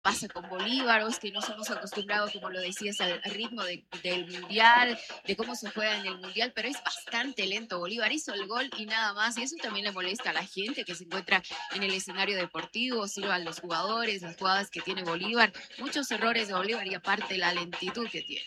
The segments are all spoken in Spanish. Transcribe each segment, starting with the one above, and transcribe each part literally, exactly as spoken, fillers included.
pasa con Bolívar, o es que no somos acostumbrados, como lo decías, al, al ritmo de, del Mundial, de cómo se juega en el Mundial, pero es bastante lento. Bolívar hizo el gol y nada más, y eso también le molesta a la gente que se encuentra en el escenario deportivo, sirva a los jugadores, las jugadas que tiene Bolívar, muchos errores de Bolívar y aparte la lentitud que tiene.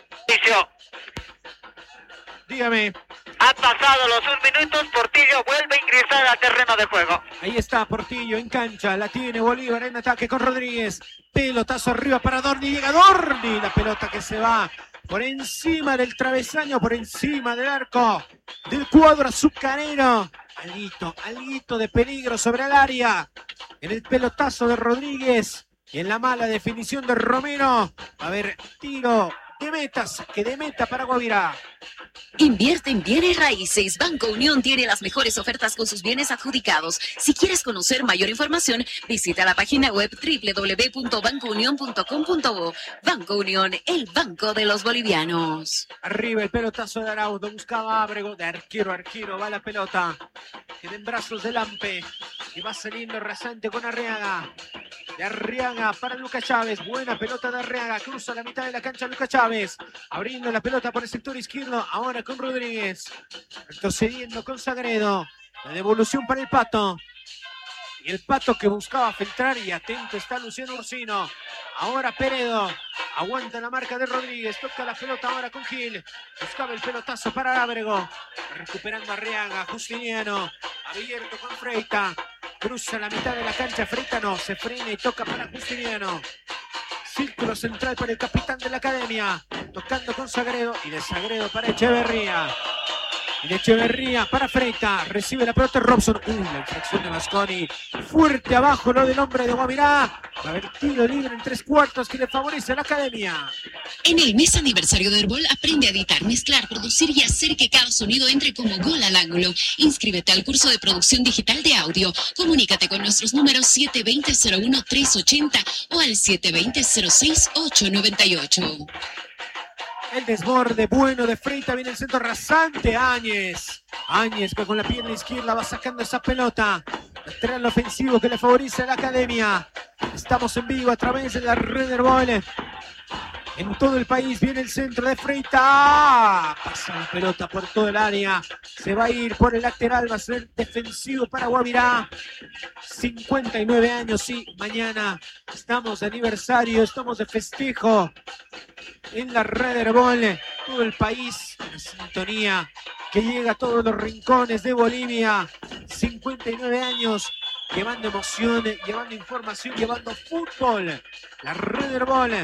Dígame. Han pasado los un minutos, Portillo vuelve a ingresar al terreno de juego. Ahí está Portillo en cancha, la tiene Bolívar en ataque con Rodríguez. Pelotazo arriba para Dorni, llega Dorni, la pelota que se va por encima del travesaño, por encima del arco del cuadro azucarero. Alguito, alguito de peligro sobre el área. En el pelotazo de Rodríguez y en la mala definición de Romero. A ver, tiro de metas, que de meta para Guavirá. Invierte en bienes raíces. Banco Unión tiene las mejores ofertas con sus bienes adjudicados. Si quieres conocer mayor información, visita la página web doble u doble u doble u punto banco unión punto com punto bo. Banco Unión, el banco de los bolivianos. Arriba el pelotazo de Araudo, buscaba Ábrego, de arquero a arquero, va la pelota. Queda en brazos de Lampe y va saliendo rasante con Arriaga. De Arriaga para Lucas Chávez, buena pelota de Arriaga, cruza la mitad de la cancha Lucas Chávez, abriendo la pelota por el sector izquierdo, ahora con Rodríguez, retrocediendo con Sagredo, la devolución para el Pato, y el Pato que buscaba filtrar y atento está Luciano Ursino, ahora Peredo, aguanta la marca de Rodríguez, toca la pelota ahora con Gil, buscaba el pelotazo para Ábrego, recuperando Arriaga, Justiniano, abierto con Freita, cruza la mitad de la cancha, Freita no, se frena y toca para Justiniano. Círculo central para el capitán de la academia, tocando con Sagredo y de Sagredo para Echeverría. Y de Echeverría para Freita, recibe la pelota Robson. Uy, la infracción de Masconi. Fuerte abajo lo del hombre de Guavirá. Va a haber tiro libre en tres cuartos que le favorece a la academia. En el mes aniversario de Herbol, aprende a editar, mezclar, producir y hacer que cada sonido entre como gol al ángulo. Inscríbete al curso de producción digital de audio. Comunícate con nuestros números siete dos cero cero uno tres ocho cero o al siete dos cero cero seis ocho nueve ocho. El desborde bueno de Freita, viene el centro rasante, Áñez. Áñez que con la pierna izquierda va sacando esa pelota. Lateral ofensivo que le favorece a la academia. Estamos en vivo a través de la red Herbol. En todo el país viene el centro de Freita. Pasa la pelota por todo el área. Se va a ir por el lateral, va a ser defensivo para Guavirá. cincuenta y nueve años, sí, mañana estamos de aniversario, estamos de festejo. En la red Herbol, todo el país en sintonía que llega a todos los rincones de Bolivia. cincuenta y nueve años, llevando emoción, llevando información, llevando fútbol. La red Herbol.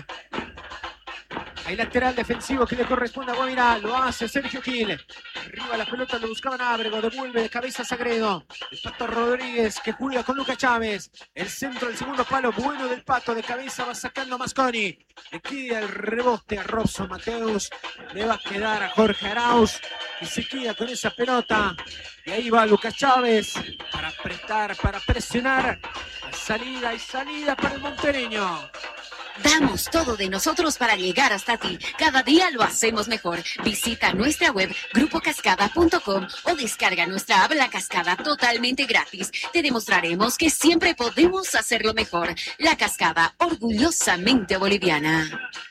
Hay lateral defensivo que le corresponde a Guavirá, lo hace Sergio Gil. Arriba la pelota, lo buscaban Ábrego, devuelve de cabeza Sagredo. El Pato Rodríguez que juega con Lucas Chávez. El centro del segundo palo, bueno del Pato, de cabeza va sacando a Masconi. Le queda el rebote a Robson Mateus. Le va a quedar a Jorge Arauz, y se queda con esa pelota. Y ahí va Lucas Chávez para apretar, para presionar. Salida y salida para el montereño. Damos todo de nosotros para llegar hasta ti. Cada día lo hacemos mejor. Visita nuestra web grupo cascada punto com o descarga nuestra app La Cascada totalmente gratis. Te demostraremos que siempre podemos hacerlo mejor. La Cascada, orgullosamente boliviana.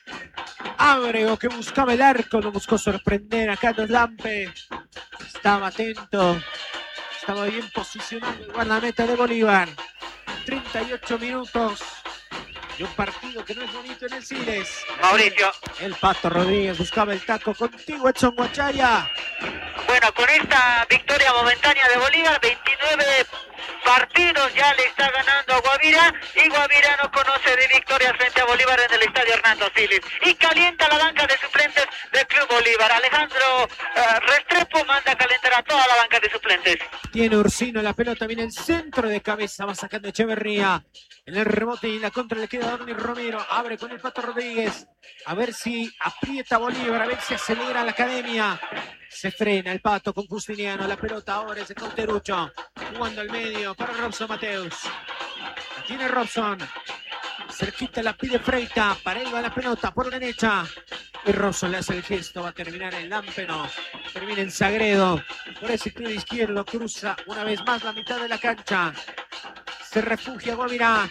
Ábrego que buscaba el arco, lo buscó sorprender a Carlos Lampe. Estaba atento, estaba bien posicionado el guardameta de Bolívar. treinta y ocho minutos. Y un partido que no es bonito en el Siles. Mauricio. El Pato Rodríguez buscaba el taco contigo, Edson Guachaya. Bueno, con esta victoria momentánea de Bolívar, veintinueve partidos ya le está ganando a Guavirá, y Guavirá no conoce de victoria frente a Bolívar en el estadio Hernando Siles. Y calienta la banca de suplentes del Club Bolívar. Alejandro uh, Restrepo manda a calentar a toda la banca de suplentes. Tiene Ursino la pelota, viene el centro de cabeza, va sacando Echeverría. En el rebote y la contra le queda a Dorni Romero. Abre con el Pato Rodríguez. A ver si aprieta Bolívar, a ver si acelera la academia. Se frena el Pato con Justiniano. La pelota ahora es de Cauterucho. Jugando al medio para Robson Mateus. La tiene Robson. Cerquita la pide Freita. Para él va la pelota por derecha. Y Robson le hace el gesto. Va a terminar en Lampeno. Termina en Sagredo. Por ese sector izquierdo cruza una vez más la mitad de la cancha. Se refugia Guavirá.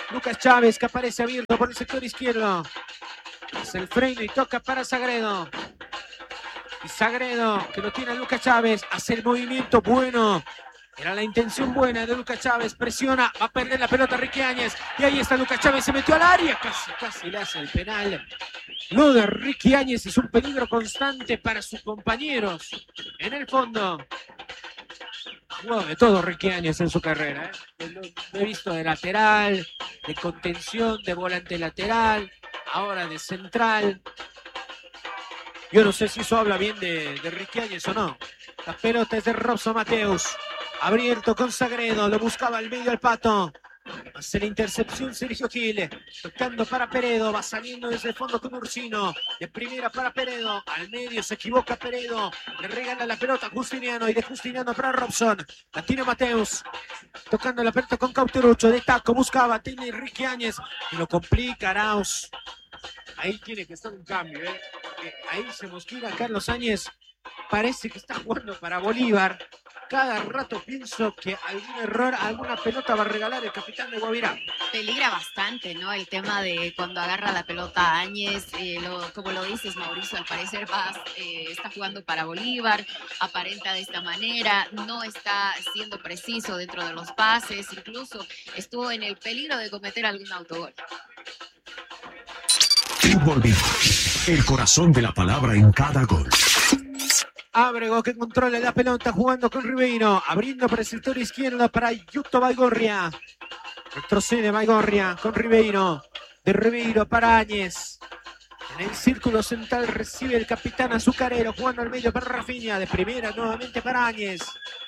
Lucas Chávez, que aparece abierto por el sector izquierdo. Hace el freno y toca para Sagredo. Y Sagredo, que lo tiene a Lucas Chávez, hace el movimiento bueno. Era la intención buena de Lucas Chávez. Presiona, va a perder la pelota Ricky Áñez. Y ahí está Lucas Chávez, se metió al área. Casi, casi le hace el penal. Lo de Ricky Áñez es un peligro constante para sus compañeros. En el fondo. Jugó de todo Ricky Áñez en su carrera. ¿eh? Lo, lo he visto de lateral, de contención, de volante lateral, ahora de central. Yo no sé si eso habla bien de, de Ricky Áñez o no. La pelota es de Robson Mateus. Abierto con Sagredo, lo buscaba al medio el Pato. Hace la intercepción Sergio Gil, tocando para Peredo, va saliendo desde el fondo con Ursino, de primera para Peredo, al medio se equivoca Peredo, le regala la pelota a Justiniano y de Justiniano para Robson, la tiene Mateus, tocando la pelota con Cauterucho, de taco buscaba, tiene Ricky Áñez y lo complica Arauz. Ahí tiene que estar un cambio, ¿eh? Porque ahí se mosquila Carlos Áñez, parece que está jugando para Bolívar. Cada rato pienso que algún error, alguna pelota va a regalar el capitán de Guavirá. Peligra bastante, ¿no? El tema de cuando agarra la pelota Áñez, eh, lo, como lo dices, Mauricio, al parecer va, eh, está jugando para Bolívar, aparenta de esta manera, no está siendo preciso dentro de los pases, incluso estuvo en el peligro de cometer algún autogol. Fútbol Vivo, el corazón de la palabra en cada gol. Ábrego que controla la pelota jugando con Ribeiro, abriendo para el sector izquierdo para Yuto Baigorria. Retrocede Baigorria con Ribeiro, de Ribeiro para Áñez. En el círculo central recibe el capitán Azucarero, jugando al medio para Rafinha, de primera nuevamente para Áñez.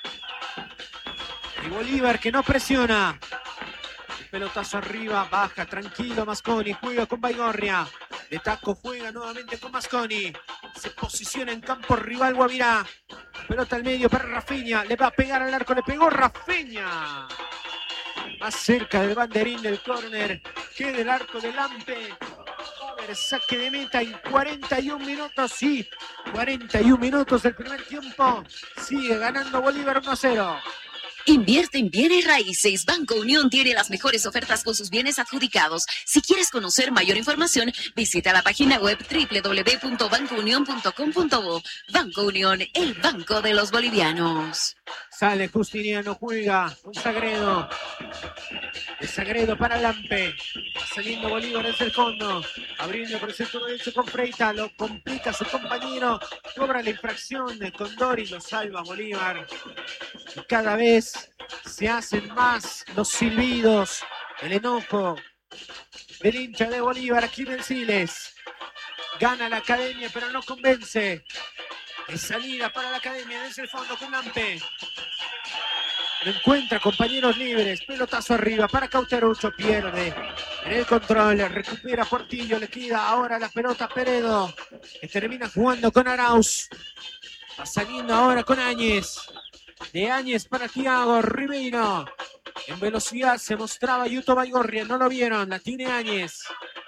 Y Bolívar que no presiona. El pelotazo arriba, baja, tranquilo Masconi, juega con Baigorria. De taco juega nuevamente con Masconi. Se posiciona en campo rival Guavirá. Pelota al medio para Rafinha. Le va a pegar al arco. Le pegó Rafinha. Más cerca del banderín del córner que del arco del Lampe. Saque de meta en cuarenta y un minutos. Sí, cuarenta y un minutos del primer tiempo. Sigue ganando Bolívar uno a cero. Invierte en bienes raíces. Banco Unión tiene las mejores ofertas con sus bienes adjudicados. Si quieres conocer mayor información, visita la página web doble u doble u doble u punto banco unión punto com punto bo. Banco Unión, el banco de los bolivianos. Sale Justiniano, juega con Sagredo. De Sagredo para Lampe. Saliendo Bolívar desde el fondo. Abriendo por el sector derecho con Freita. Lo complica su compañero. Cobra la infracción de Condori. Lo salva Bolívar. Y cada vez se hacen más los silbidos. El enojo del hincha de Bolívar aquí en el Siles. Gana la academia, pero no convence. Es salida para la academia desde el fondo con Lampe. Lo encuentra compañeros libres. Pelotazo arriba para Cauterucho. Pierde en el control. Recupera Portillo. Le queda ahora la pelota a Peredo, que termina jugando con Arauz. Va saliendo ahora con Áñez. De Áñez para Thiago Ribeiro. En velocidad se mostraba Yuto Baigorria. No lo vieron. La tiene Áñez.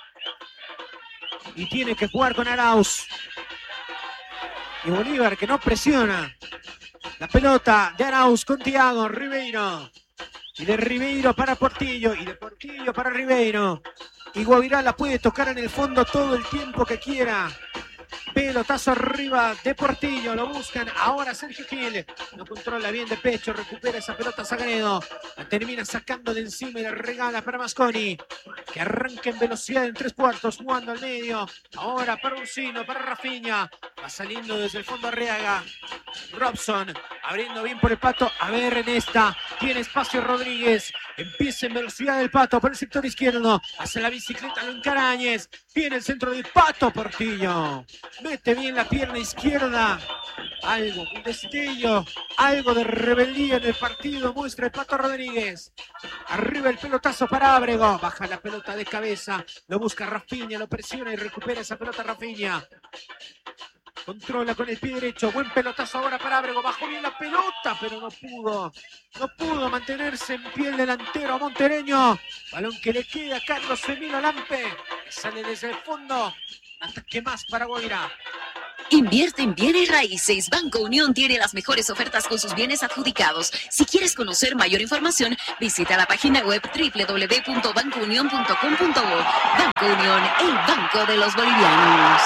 Y tiene que jugar con Arauz. Y Bolívar que no presiona. La pelota de Arauz con Thiago Ribeiro. Y de Ribeiro para Portillo. Y de Portillo para Ribeiro. Y Guavirá la puede tocar en el fondo todo el tiempo que quiera. Pelotazo arriba de Portillo. Lo buscan ahora Sergio Gil. Lo controla bien de pecho. Recupera esa pelota Sagredo. La termina sacando de encima y la regala para Masconi, que arranca en velocidad en tres cuartos. Jugando al medio. Ahora para Ursino, para Rafinha. Va saliendo desde el fondo Arriaga. Robson abriendo bien por el Pato. A ver en esta. Tiene espacio Rodríguez. Empieza en velocidad el Pato por el sector izquierdo. Hace la bicicleta, lo encara Áñez. Tiene el centro del Pato Portillo. Mete bien la pierna izquierda. Algo, un destello, algo de rebeldía en el partido muestra el Pato Rodríguez. Arriba el pelotazo para Ábrego. Baja la pelota de cabeza. Lo busca Rafinha, lo presiona y recupera esa pelota Rafinha. Controla con el pie derecho. Buen pelotazo ahora para Ábrego. Bajó bien la pelota, pero no pudo. No pudo mantenerse en pie el delantero montereño. Balón que le queda a Carlos Emilio Lampe. Sale desde el fondo. Ataque más para Guavirá. Invierte en bienes raíces. Banco Unión tiene las mejores ofertas con sus bienes adjudicados. Si quieres conocer mayor información, visita la página web doble u doble u doble u punto banco unión punto com punto bo. Banco Unión, el banco de los bolivianos.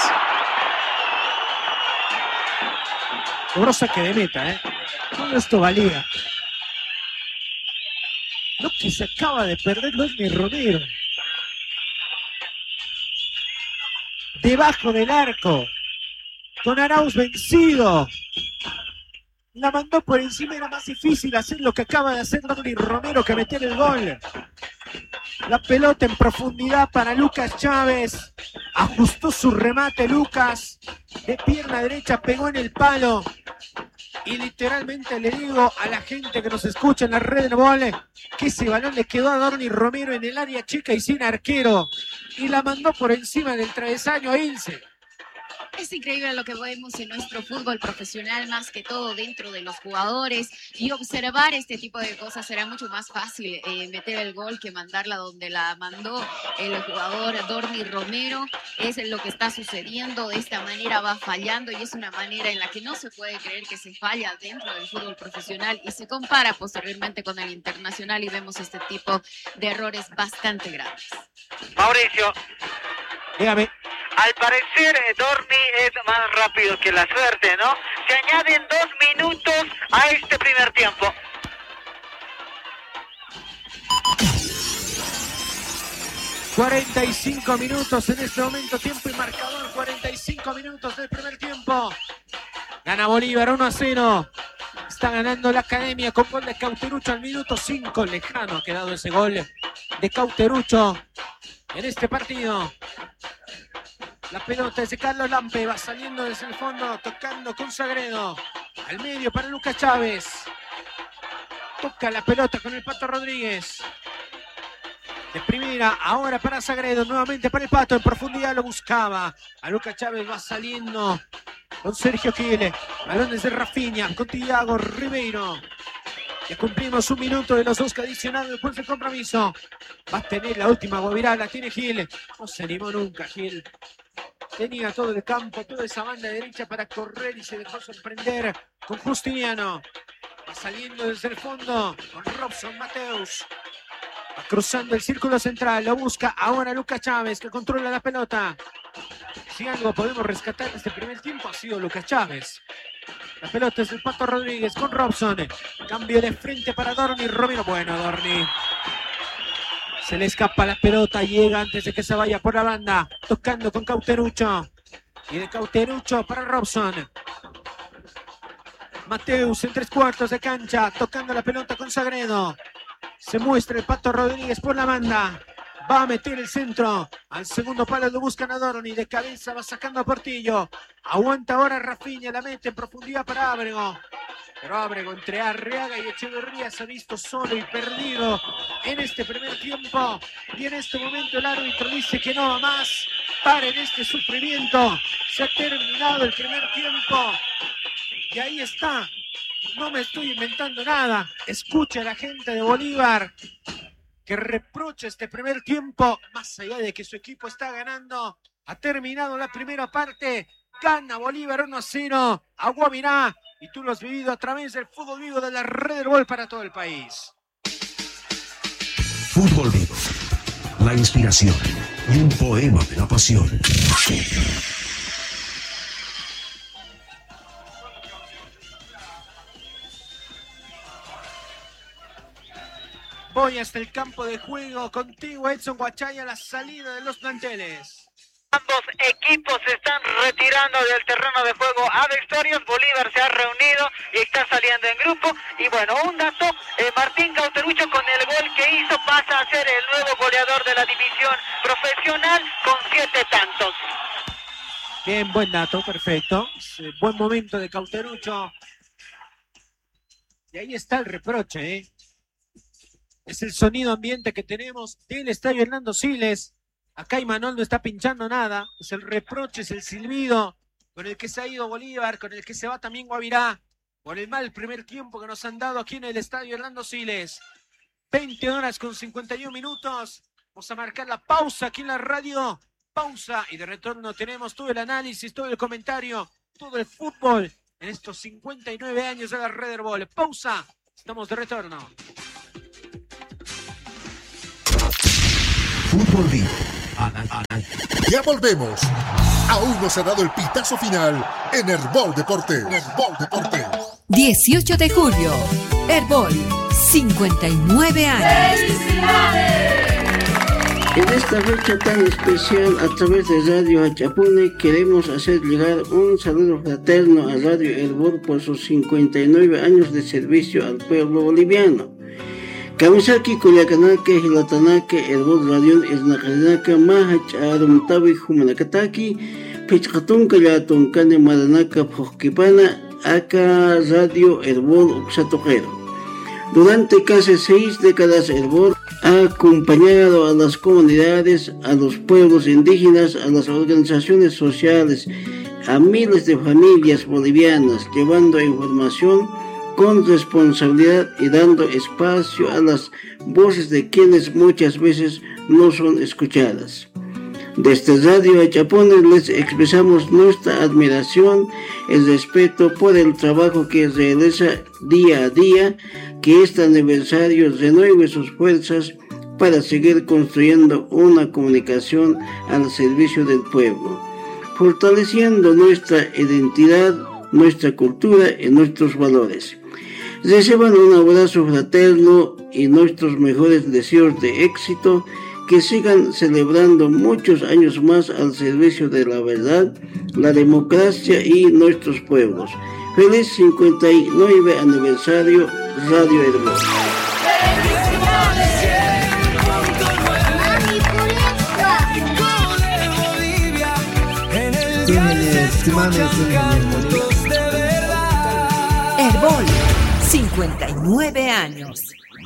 Logró saque de meta, ¿eh? Todo esto valía. Lo que se acaba de perder no es ni Romero. Debajo del arco. Con Arauz vencido. La mandó por encima, era más difícil hacer lo que acaba de hacer Dorni Romero que meter el gol. La pelota en profundidad para Lucas Chávez. Ajustó su remate Lucas. De pierna derecha pegó en el palo. Y literalmente le digo a la gente que nos escucha en la red de Vole que ese balón le quedó a Dorni Romero en el área chica y sin arquero. Y la mandó por encima del travesaño a Ilse. Es increíble lo que vemos en nuestro fútbol profesional, más que todo dentro de los jugadores, y observar este tipo de cosas será mucho más fácil eh, meter el gol que mandarla donde la mandó el jugador Dorni Romero. Es lo que está sucediendo, de esta manera va fallando y es una manera en la que no se puede creer que se falla dentro del fútbol profesional y se compara posteriormente con el internacional y vemos este tipo de errores bastante graves. Mauricio. Dígame. Al parecer, Dorni es más rápido que la suerte, ¿no? Se añaden dos minutos a este primer tiempo. cuarenta y cinco minutos en este momento, tiempo y marcador, cuarenta y cinco minutos del primer tiempo. Gana Bolívar uno a cero. Está ganando la Academia con gol de Cauterucho al minuto cinco. Lejano ha quedado ese gol de Cauterucho en este partido. La pelota es de Carlos Lampe, va saliendo desde el fondo, tocando con Sagredo. Al medio para Lucas Chávez. Toca la pelota con el Pato Rodríguez. De primera, ahora para Sagredo, nuevamente para el Pato, en profundidad lo buscaba. A Lucas Chávez va saliendo con Sergio Gil. Balones de Rafinha, con Thiago Ribeiro. Ya cumplimos un minuto de los dos que adicionados después del compromiso. Va a tener la última Guavirá, la tiene Gil. No se animó nunca Gil. Tenía todo el campo, toda esa banda derecha para correr y se dejó sorprender con Justiniano. Va saliendo desde el fondo con Robson Mateus. Va cruzando el círculo central, lo busca ahora Lucas Chávez que controla la pelota. Si algo podemos rescatar de este primer tiempo ha sido Lucas Chávez. La pelota es del Pato Rodríguez con Robson. Cambio de frente para Dorni Romero. Bueno, Dorni. Se le escapa la pelota, llega antes de que se vaya por la banda, tocando con Cauterucho. Y de Cauterucho para Robson. Mateus en tres cuartos de cancha, tocando la pelota con Sagredo. Se muestra el Pato Rodríguez por la banda. Va a meter el centro. Al segundo palo lo buscan a Dorni. De cabeza va sacando a Portillo. Aguanta ahora Rafinha, la mete en profundidad para Ábrego. Pero Ábrego entre Arriaga y Echeverría se ha visto solo y perdido en este primer tiempo. Y en este momento el árbitro dice que no va más. Paren este sufrimiento. Se ha terminado el primer tiempo. Y ahí está. No me estoy inventando nada. Escucha a la gente de Bolívar que reprocha este primer tiempo. Más allá de que su equipo está ganando. Ha terminado la primera parte. Gana Bolívar uno a cero. A Guavirá. Y tú lo has vivido a través del Fútbol Vivo de la Red del Gol para todo el país. Fútbol Vivo. La inspiración y un poema de la pasión. Voy hasta el campo de juego contigo, Edson Guachaya, a la salida de los planteles. Ambos equipos se están retirando del terreno de juego a vestuarios. Bolívar se ha reunido y está saliendo en grupo. Y bueno, un dato, eh, Martín Cauterucho con el gol que hizo pasa a ser el nuevo goleador de la división profesional con siete tantos. Bien, buen dato, perfecto. Buen momento de Cauterucho. Y ahí está el reproche, ¿eh? Es el sonido ambiente que tenemos del estadio Hernando Siles. Acá Imanol no está pinchando nada. Es el reproche, es el silbido con el que se ha ido Bolívar, con el que se va también Guavirá, por el mal primer tiempo que nos han dado aquí en el estadio Hernando Siles. veinte horas con cincuenta y un minutos. Vamos a marcar la pausa aquí en la radio. Pausa y de retorno tenemos todo el análisis, todo el comentario todo el fútbol en estos cincuenta y nueve años de la Red Herbol. Pausa, estamos de retorno. Fútbol Vivo. Ya volvemos. Aún no se ha dado el pitazo final en Herbol Deportes. Herbol Deportes. dieciocho de julio. Herbol, cincuenta y nueve años. En esta fecha tan especial, a través de Radio Hachapune, queremos hacer llegar un saludo fraterno a Radio Herbol por sus cincuenta y nueve años de servicio al pueblo boliviano. Kamisaki Kuyakanake, Hilatanake, Herbol Radio, Esnakanaka, Mahach, Arumtawi, Humanakataki, Pichkatunka, Yatunkane, Maranaka, Pujkipana, Aka Radio Herbol, Uxatoquero. Durante casi seis décadas, Herbol ha acompañado a las comunidades, a los pueblos indígenas, a las organizaciones sociales, a miles de familias bolivianas, llevando información con responsabilidad y dando espacio a las voces de quienes muchas veces no son escuchadas. Desde Radio Hachapune les expresamos nuestra admiración y respeto por el trabajo que realiza día a día, que este aniversario renueve sus fuerzas para seguir construyendo una comunicación al servicio del pueblo, fortaleciendo nuestra identidad, nuestra cultura y nuestros valores. Reciban un abrazo fraterno y nuestros mejores deseos de éxito, que sigan celebrando muchos años más al servicio de la verdad, la democracia y nuestros pueblos. Feliz cincuenta y nueve aniversario Radio Herbol. Herbol, cincuenta y nueve años.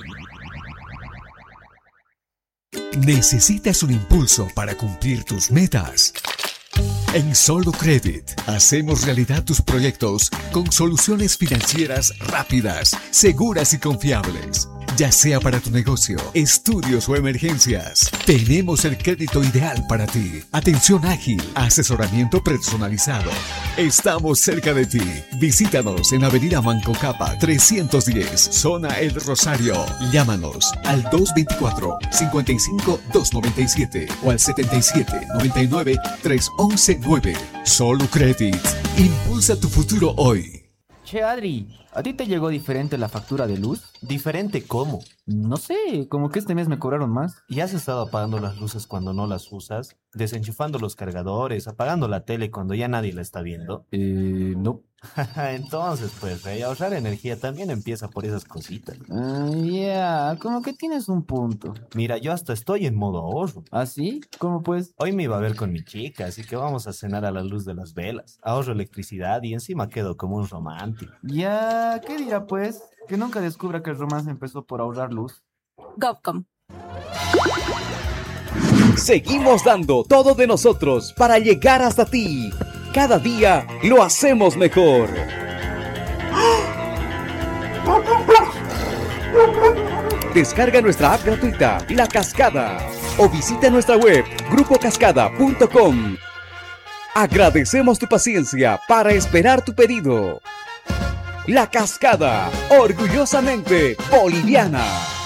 ¿Necesitas un impulso para cumplir tus metas? En Solo Credit hacemos realidad tus proyectos con soluciones financieras rápidas, seguras y confiables. Ya sea para tu negocio, estudios o emergencias, tenemos el crédito ideal para ti. Atención ágil, asesoramiento personalizado. Estamos cerca de ti. Visítanos en Avenida Mancocapa trescientos diez, Zona El Rosario. Llámanos al dos veinticuatro, cincuenta y cinco, doscientos noventa y siete o al setenta y siete, noventa y nueve, trescientos once nueve. Solo Credit. Impulsa tu futuro hoy. Che, Adri, ¿a ti te llegó diferente la factura de luz? ¿Diferente cómo? No sé, como que este mes me cobraron más. ¿Y has estado apagando las luces cuando no las usas? ¿Desenchufando los cargadores? ¿Apagando la tele cuando ya nadie la está viendo? Eh, no. Entonces, pues, rey, ahorrar energía también empieza por esas cositas. Ah, ya, yeah, como que tienes un punto. Mira, yo hasta estoy en modo ahorro. ¿Ah, sí? ¿Cómo pues? Hoy me iba a ver con mi chica, así que vamos a cenar a la luz de las velas. Ahorro electricidad y encima quedo como un romántico. Ya, ¿qué dirá pues? Que nunca descubra que el romance empezó por ahorrar luz. GovCom. Seguimos dando todo de nosotros para llegar hasta ti. Cada día lo hacemos mejor. Descarga nuestra app gratuita, La Cascada, o visita nuestra web, grupo cascada punto com. Agradecemos tu paciencia para esperar tu pedido. La Cascada, orgullosamente boliviana.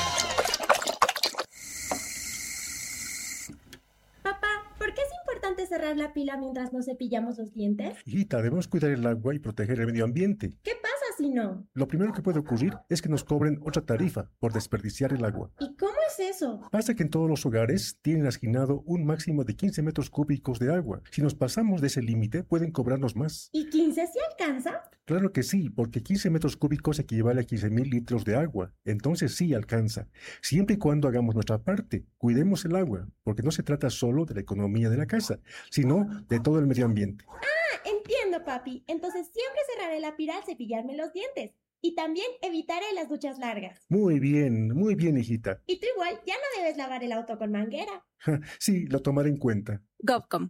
Cerrar la pila mientras nos cepillamos los dientes? Hijita, debemos cuidar el agua y proteger el medio ambiente. ¿Qué pasa si no? Lo primero que puede ocurrir es que nos cobren otra tarifa por desperdiciar el agua. ¿Y cómo es eso? Pasa que en todos los hogares tienen asignado un máximo de quince metros cúbicos de agua. Si nos pasamos de ese límite, pueden cobrarnos más. ¿Y quince sí alcanza? Claro que sí, porque quince metros cúbicos equivale a quince mil litros de agua. Entonces sí alcanza. Siempre y cuando hagamos nuestra parte, cuidemos el agua, porque no se trata solo de la economía de la casa, sino de todo el medio ambiente. Ah, entiendo, papi. Entonces siempre cerraré la pila al cepillarme los dientes. Y también evitaré las duchas largas. Muy bien, muy bien, hijita. Y tú igual ya no debes lavar el auto con manguera. Sí, lo tomaré en cuenta. GovCom.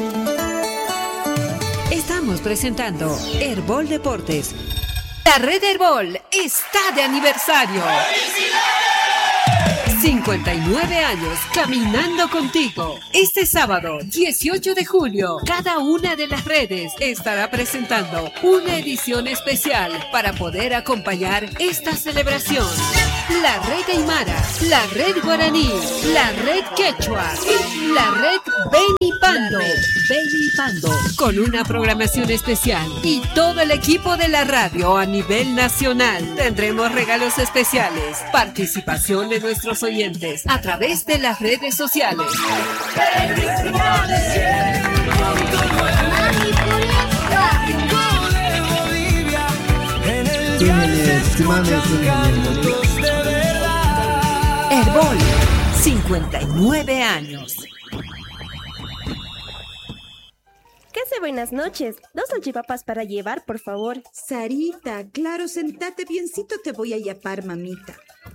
Estamos presentando Herbol Deportes. La red Herbol está de aniversario. ¡Felicidades! cincuenta y nueve años caminando contigo. Este sábado, dieciocho de julio, cada una de las redes estará presentando una edición especial para poder acompañar esta celebración. La red Aymara, la red Guaraní, la red Quechua, la red Benipando, Benipando, con una programación especial y todo el equipo de la radio a nivel nacional. Tendremos regalos especiales, participación de nuestros oyentes a través de las redes sociales. Herbol, cincuenta y nueve años. ¿Qué hace? Buenas noches. Dos salchipapas para llevar, por favor. Sarita, claro, sentate biencito, te voy a yapar, mamita.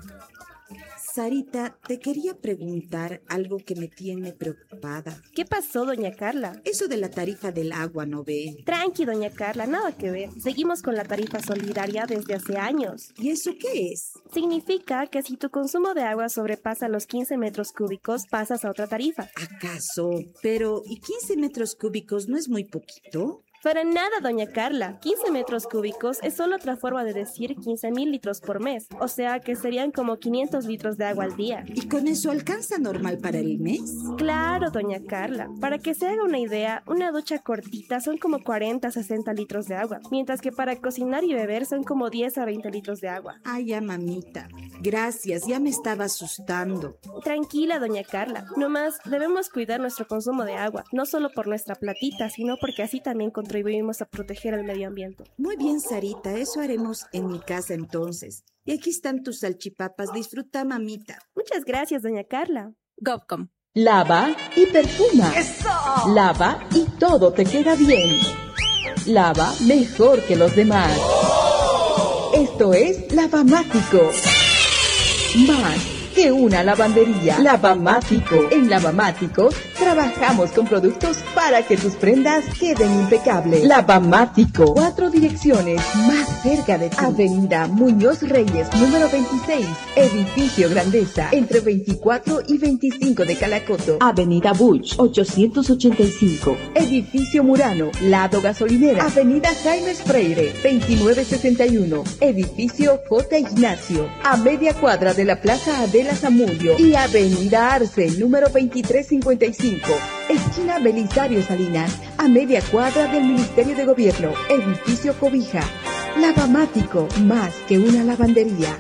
Sarita, te quería preguntar algo que me tiene preocupada. ¿Qué pasó, doña Carla? Eso de la tarifa del agua, ¿no ve? Tranqui, doña Carla, nada que ver. Seguimos con la tarifa solidaria desde hace años. ¿Y eso qué es? Significa que si tu consumo de agua sobrepasa los quince metros cúbicos, pasas a otra tarifa. ¿Acaso? Pero, ¿y quince metros cúbicos no es muy poquito? Para nada, doña Carla. quince metros cúbicos es solo otra forma de decir quince mil litros por mes. O sea que serían como quinientos litros de agua al día. ¿Y con eso alcanza normal para el mes? Claro, doña Carla. Para que se haga una idea, una ducha cortita son como cuarenta a sesenta litros de agua. Mientras que para cocinar y beber son como diez a veinte litros de agua. Ay, ya, mamita. Gracias, ya me estaba asustando. Tranquila, doña Carla. Nomás debemos cuidar nuestro consumo de agua. No solo por nuestra platita, sino porque así también controlamos contribuimos a proteger el medio ambiente. Muy bien, Sarita, eso haremos en mi casa entonces. Y aquí están tus salchipapas, disfruta, mamita. Muchas gracias, doña Carla. Govcom. Lava y perfuma. ¡Eso! Lava y todo te queda bien. Lava mejor que los demás. ¡Oh! Esto es Lavamático. Más que una lavandería. Lavamático. En Lavamático trabajamos con productos para que tus prendas queden impecables. Lavamático. Cuatro direcciones más cerca de ti. Avenida Muñoz Reyes, número veintiséis. Edificio Grandeza, entre veinticuatro y veinticinco de Calacoto. Avenida Buch, ochocientos ochenta y cinco. Edificio Murano, lado gasolinera. Avenida Jaime Freire, veintinueve sesenta y uno. Edificio J. Ignacio, a media cuadra de la Plaza Adela Zamudio. Y Avenida Arce, número veintitrés cincuenta y cinco. Esquina Belisario Salinas, a media cuadra del Ministerio de Gobierno. Edificio Cobija. Lavamático, más que una lavandería.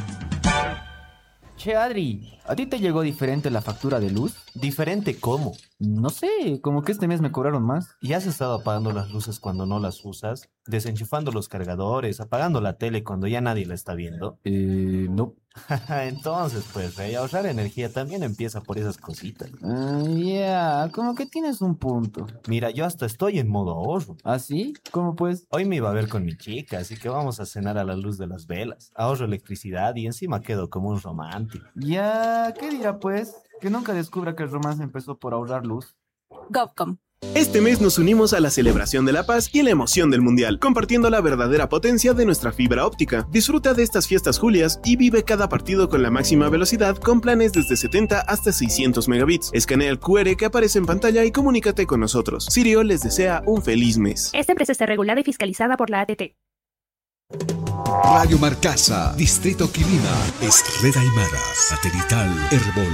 Che, Adri, ¿a ti te llegó diferente la factura de luz? ¿Diferente cómo? No sé, como que este mes me cobraron más. ¿Y has estado apagando las luces cuando no las usas? ¿Desenchufando los cargadores? ¿Apagando la tele cuando ya nadie la está viendo? Eh, no. Entonces, pues, rey, ahorrar energía también empieza por esas cositas. Ah, ya, yeah, como que tienes un punto. Mira, yo hasta estoy en modo ahorro. ¿Ah, sí? ¿Cómo pues? Hoy me iba a ver con mi chica, así que vamos a cenar a la luz de las velas. Ahorro electricidad y encima quedo como un romántico. Ya, ¿qué dirá pues? Que nunca descubra que el romance empezó por ahorrar luz. Govcom. Este mes nos unimos a la celebración de la paz y la emoción del mundial, compartiendo la verdadera potencia de nuestra fibra óptica. Disfruta de estas fiestas julias y vive cada partido con la máxima velocidad con planes desde setenta hasta seiscientos megabits. Escanea el cu erre que aparece en pantalla y comunícate con nosotros. Sirio les desea un feliz mes. Esta empresa está regulada y fiscalizada por la A T T. Radio Marcasa, Distrito Quilima, es Red Aymara, satelital Herbol.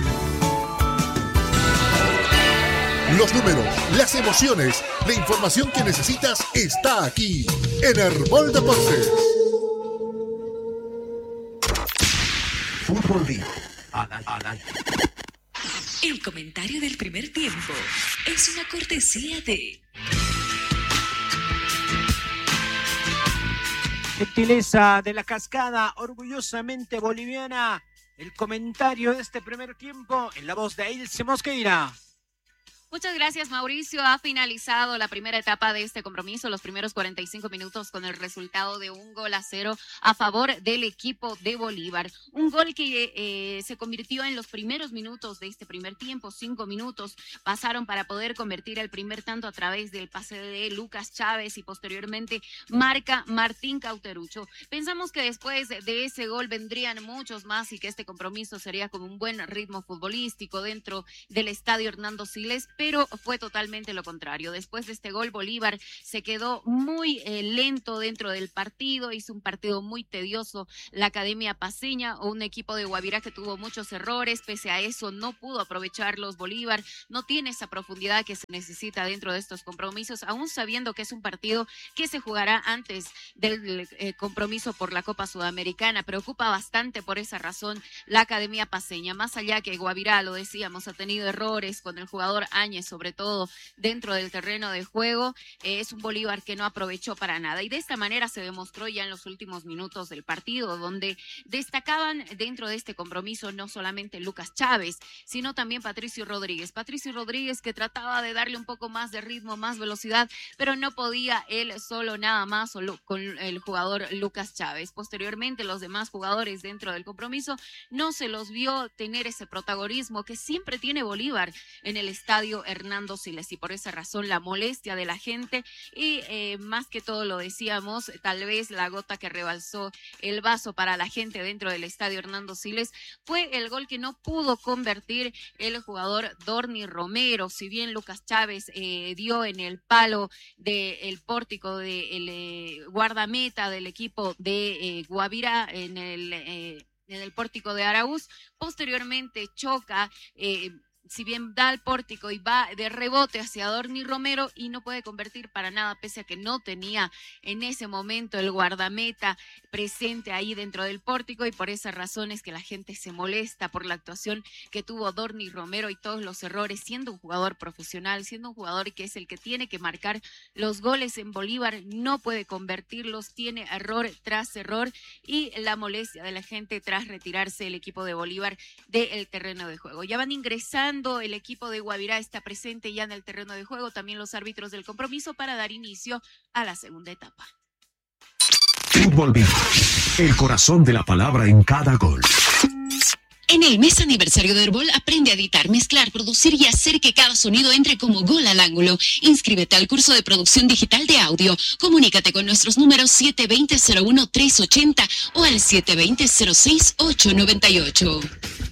Los números, las emociones, la información que necesitas está aquí en Herbol Deportes. Fútbol Día. El comentario del primer tiempo es una cortesía de Gentileza de la Cascada, orgullosamente boliviana. El comentario de este primer tiempo en la voz de Ilse Mosqueira. Muchas gracias, Mauricio. Ha finalizado la primera etapa de este compromiso, los primeros cuarenta y cinco minutos con el resultado de un gol a cero a favor del equipo de Bolívar. Un gol que eh, se convirtió en los primeros minutos de este primer tiempo. Cinco minutos pasaron para poder convertir el primer tanto a través del pase de Lucas Chávez y posteriormente marca Martín Cauterucho. Pensamos que después de ese gol vendrían muchos más y que este compromiso sería con un buen ritmo futbolístico dentro del estadio Hernando Siles, pero fue totalmente lo contrario. Después de este gol, Bolívar se quedó muy eh, lento dentro del partido, hizo un partido muy tedioso la Academia Paceña, o un equipo de Guavirá que tuvo muchos errores, pese a eso no pudo aprovecharlos. Bolívar no tiene esa profundidad que se necesita dentro de estos compromisos, aún sabiendo que es un partido que se jugará antes del eh, compromiso por la Copa Sudamericana. Preocupa bastante por esa razón la Academia Paceña, más allá que Guavirá, lo decíamos, ha tenido errores con el jugador Áñez, sobre todo dentro del terreno de juego. Eh, es un Bolívar que no aprovechó para nada y de esta manera se demostró ya en los últimos minutos del partido, donde destacaban dentro de este compromiso no solamente Lucas Chávez, sino también Patricio Rodríguez. Patricio Rodríguez que trataba de darle un poco más de ritmo, más velocidad, pero no podía él solo nada más solo con el jugador Lucas Chávez. Posteriormente los demás jugadores dentro del compromiso no se los vio tener ese protagonismo que siempre tiene Bolívar en el estadio Hernando Siles, y por esa razón la molestia de la gente y eh, más que todo lo decíamos, tal vez la gota que rebalsó el vaso para la gente dentro del estadio Hernando Siles fue el gol que no pudo convertir el jugador Dorni Romero. Si bien Lucas Chávez eh, dio en el palo del pórtico del de eh, guardameta del equipo de eh, Guavirá en el, eh, en el pórtico de Araúz, posteriormente choca eh, si bien da al pórtico y va de rebote hacia Dorni Romero y no puede convertir para nada, pese a que no tenía en ese momento el guardameta presente ahí dentro del pórtico, y por esas razones que la gente se molesta por la actuación que tuvo Dorni Romero y todos los errores, siendo un jugador profesional, siendo un jugador que es el que tiene que marcar los goles en Bolívar, no puede convertirlos, tiene error tras error, y la molestia de la gente tras retirarse el equipo de Bolívar del terreno de juego. Ya van ingresando, el equipo de Guavirá está presente ya en el terreno de juego, también los árbitros del compromiso, para dar inicio a la segunda etapa. Fútbol Vivo, el corazón de la palabra en cada gol. En el mes aniversario de Herbol, aprende a editar, mezclar, producir y hacer que cada sonido entre como gol al ángulo. Inscríbete al curso de producción digital de audio. Comunícate con nuestros números siete dos cero, cero uno, tres ocho cero o al siete dos cero, cero seis, ocho nueve ocho.